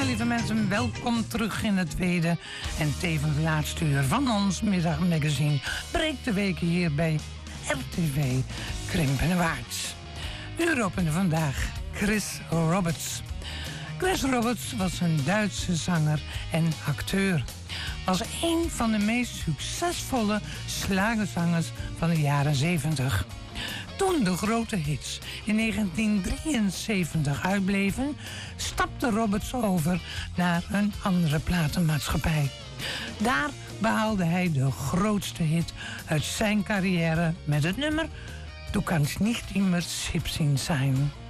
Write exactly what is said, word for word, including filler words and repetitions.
lieve mensen, welkom terug in het tweede en tevens laatste uur van ons middagmagazine Breek de Week hier bij R T V Krimpenerwaarts. Uur opende vandaag Chris Roberts. Chris Roberts was een Duitse zanger en acteur. Was een van de meest succesvolle slagerzangers van de jaren zeventig. Toen de grote hits in negentien drieënzeventig uitbleven, stapte Roberts over naar een andere platenmaatschappij. Daar behaalde hij de grootste hit uit zijn carrière met het nummer Du kannst nicht immer siebzehn sein.